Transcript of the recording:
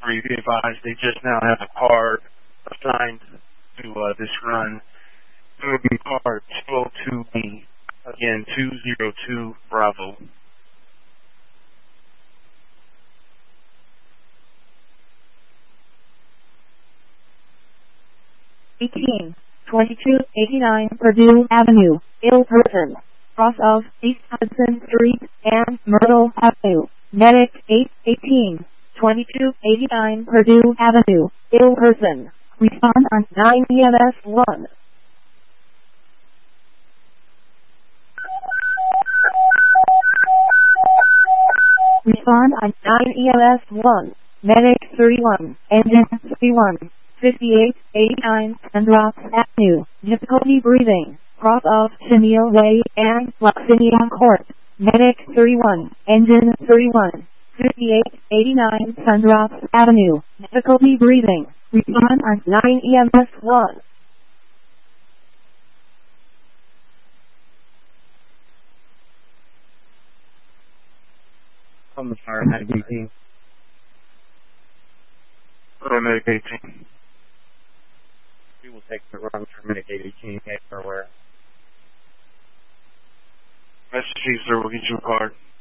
3, be advised they just now have a card assigned to this run. It will be card 202B. Again, 202 Bravo. 2289 Purdue Avenue, ill person, cross of East Hudson Street and Myrtle Avenue. Medic 818, 2289 Purdue Avenue, ill person. Respond on 9 EMS 1. Respond on 9 EMS 1. Medic 31, engine 31. 5889 Pendrops Avenue, difficulty breathing, cross of Tennille Way and Luxinia Court. Medic 31, engine 31. 5889 Pendrops Avenue, difficulty breathing. Respond on 9 EMS 1. On the paramedic 18. Paramedic 18. We will take the run for Medic 18, everywhere. Message, sir, we'll get you a card.